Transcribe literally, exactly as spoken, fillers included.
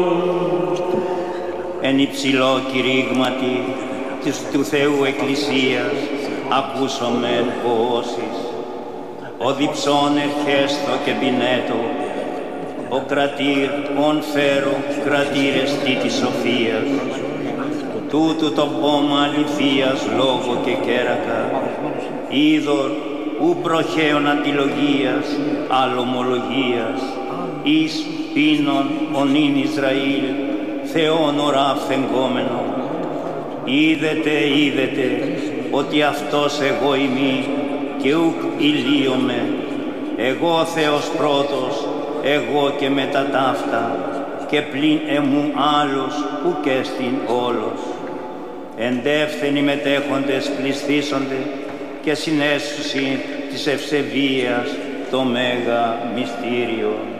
Εν υψηλό κηρύγματι της του Θεού Εκκλησίας ακούσομεν πόσεις. Ο διψών ερχέστο και πινέτο, ο κρατήρ ον φέρο κρατήρες τι της σοφίας, τούτου το πόμα αληθείας λόγο και κέρακα, είδωρ ου προχέων αντιλογίας, αλλομολογίας, εις πίνων ονειν Ισραήλ, Θεόν ορά φθεγγόμενο. Είδετε, είδετε, ότι αυτός εγώ ημί και ουκ ηλίομαι, εγώ Θεός πρώτος, εγώ και μετά ταύτα, και πλην εμού άλλος ουκ έστιν όλος. Εντεύθενοι μετέχοντες πληστήσονται και συνέσουσιν της ευσεβίας το μέγα μυστήριο.